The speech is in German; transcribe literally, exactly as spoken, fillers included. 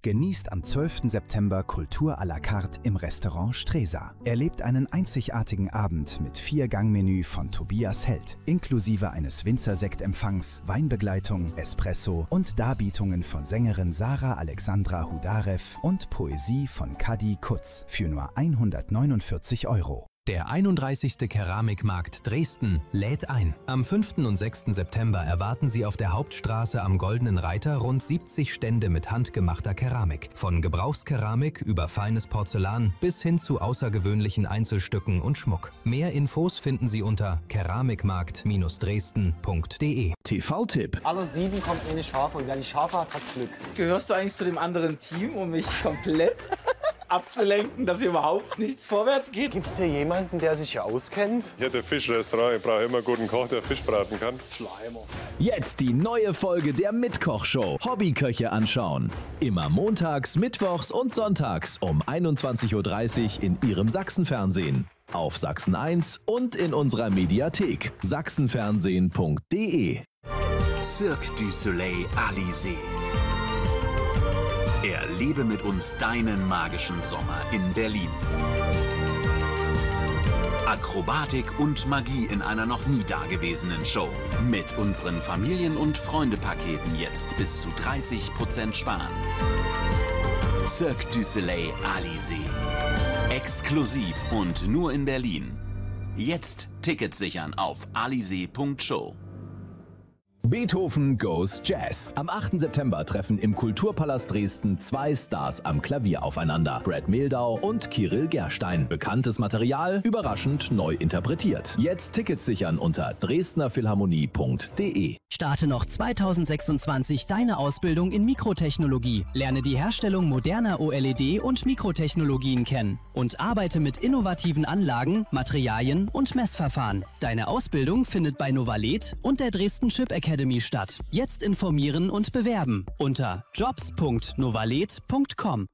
Genießt am zwölften September Kultur à la carte im Restaurant Stresa. Erlebt einen einzigartigen Abend mit Vier-Gang-Menü von Tobias Held, inklusive eines Winzersektempfangs, Weinbegleitung, Espresso und Darbietungen von Sängerin Sarah Alexandra Hudarev und Poesie von Kadi Kutz für nur hundertneunundvierzig Euro. Der einunddreißigste Keramikmarkt Dresden lädt ein. Am fünften und sechsten September erwarten Sie auf der Hauptstraße am Goldenen Reiter rund siebzig Stände mit handgemachter Keramik. Von Gebrauchskeramik über feines Porzellan bis hin zu außergewöhnlichen Einzelstücken und Schmuck. Mehr Infos finden Sie unter keramikmarkt Dresden punkt de. T V-Tipp. Aller sieben kommt eine Schafe und wer die Schafe hat, hat Glück. Gehörst du eigentlich zu dem anderen Team, um mich komplett abzulenken, dass hier überhaupt nichts vorwärts geht? Gibt es hier jemanden, der sich hier auskennt? Hier der Fischrestaurant. Ich brauche immer einen guten Koch, der Fisch braten kann. Schleimer. Jetzt die neue Folge der Mitkoch-Show. Hobbyköche anschauen. Immer montags, mittwochs und sonntags um einundzwanzig Uhr dreißig in Ihrem Sachsenfernsehen. Auf Sachsen eins und in unserer Mediathek sachsenfernsehen punkt de. Cirque du Soleil Alizé. Erlebe mit uns deinen magischen Sommer in Berlin. Akrobatik und Magie in einer noch nie dagewesenen Show. Mit unseren Familien- und Freunde-Paketen jetzt bis zu dreißig Prozent sparen. Cirque du Soleil Alizé. Exklusiv und nur in Berlin. Jetzt Tickets sichern auf alizé punkt show. Beethoven Goes Jazz. Am achten September treffen im Kulturpalast Dresden zwei Stars am Klavier aufeinander. Brad Mehldau und Kirill Gerstein. Bekanntes Material, überraschend neu interpretiert. Jetzt Tickets sichern unter dresdner philharmonie punkt de. Starte noch zweitausendsechsundzwanzig deine Ausbildung in Mikrotechnologie. Lerne die Herstellung moderner O L E D und Mikrotechnologien kennen. Und arbeite mit innovativen Anlagen, Materialien und Messverfahren. Deine Ausbildung findet bei Novalet und der Dresden Chip Academy statt. Jetzt informieren und bewerben unter jobs punkt novalet punkt com.